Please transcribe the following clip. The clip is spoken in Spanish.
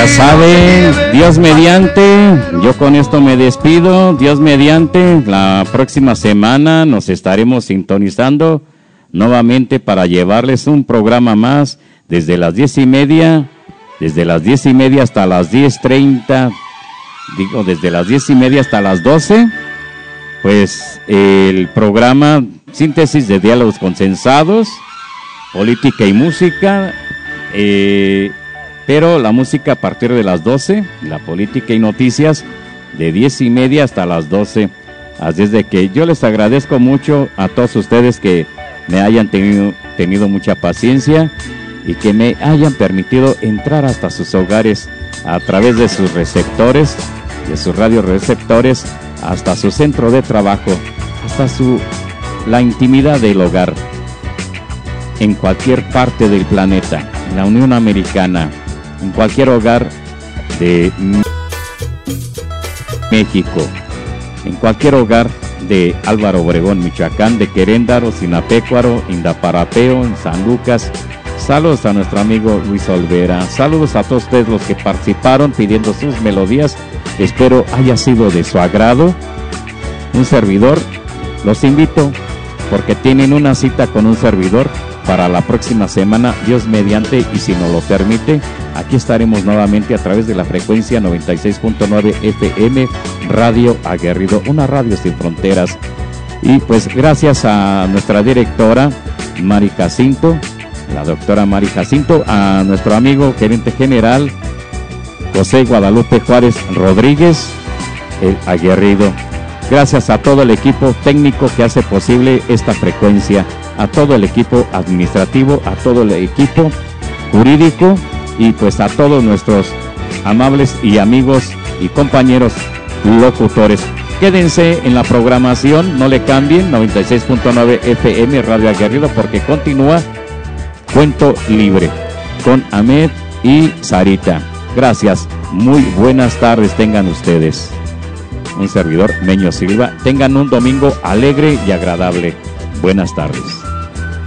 ya sabe, Dios mediante, yo con esto me despido. Dios mediante, la próxima semana nos estaremos sintonizando nuevamente para llevarles un programa más desde las 10:30, hasta las 10:30, desde las 10:30 hasta las 12, pues el programa Síntesis de Diálogos Consensados, Política y Música, pero la música a partir de las 12, la política y noticias de 10:30 hasta las 12. Así es de que yo les agradezco mucho a todos ustedes que me hayan tenido mucha paciencia y que me hayan permitido entrar hasta sus hogares a través de sus receptores, de sus radioreceptores, hasta su centro de trabajo, hasta la intimidad del hogar, en cualquier parte del planeta, en la Unión Americana, en cualquier hogar de México, en cualquier hogar de Álvaro Obregón, Michoacán, de Queréndaro, Sinapecuaro, Indaparapeo, en San Lucas. Saludos a nuestro amigo Luis Olvera. Saludos a todos ustedes los que participaron pidiendo sus melodías. Espero haya sido de su agrado. Un servidor, los invito porque tienen una cita con un servidor para la próxima semana, Dios mediante, y si nos lo permite, aquí estaremos nuevamente a través de la frecuencia 96.9 FM, Radio Aguerrido, una radio sin fronteras. Y pues gracias a nuestra directora, Mari Jacinto, la doctora Mari Jacinto, a nuestro amigo gerente general, José Guadalupe Juárez Rodríguez, el Aguerrido. Gracias a todo el equipo técnico que hace posible esta frecuencia, a todo el equipo administrativo, a todo el equipo jurídico y pues a todos nuestros amables y amigos y compañeros locutores. Quédense en la programación, no le cambien, 96.9 FM Radio Aguerrido, porque continúa Cuento Libre con Ahmed y Sarita. Gracias, muy buenas tardes tengan ustedes. Un servidor, Meño Silva. Tengan un domingo alegre y agradable. Buenas tardes.